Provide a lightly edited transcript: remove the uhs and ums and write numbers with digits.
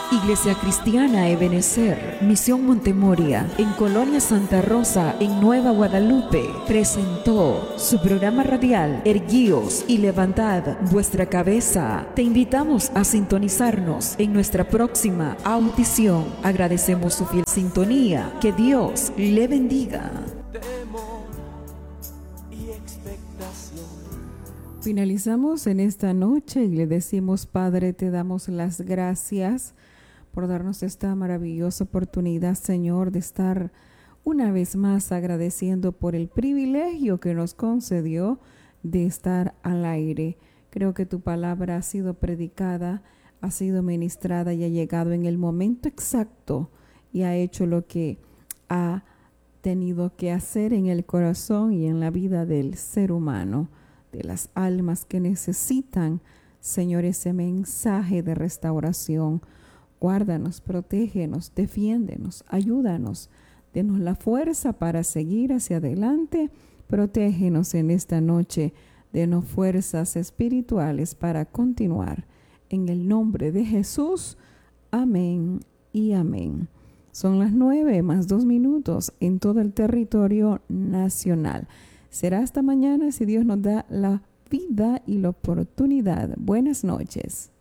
Iglesia Cristiana Ebenecer, Misión Montemoria, en Colonia Santa Rosa, en Nueva Guadalupe, presentó su programa radial Erguíos y levantad vuestra cabeza. Te invitamos a sintonizarnos en nuestra próxima audición. Agradecemos su fiel sintonía. Que Dios le bendiga. Finalizamos en esta noche y le decimos: Padre, te damos las gracias por darnos esta maravillosa oportunidad, Señor, de estar una vez más agradeciendo por el privilegio que nos concedió de estar al aire. Creo que tu palabra ha sido predicada, ha sido ministrada y ha llegado en el momento exacto y ha hecho lo que ha tenido que hacer en el corazón y en la vida del ser humano, de las almas que necesitan, Señor, ese mensaje de restauración. Guárdanos, protégenos, defiéndenos, ayúdanos, denos la fuerza para seguir hacia adelante. Protégenos en esta noche, denos fuerzas espirituales para continuar. En el nombre de Jesús, amén y amén. Son las 9:02 en todo el territorio nacional. Será hasta mañana si Dios nos da la vida y la oportunidad. Buenas noches.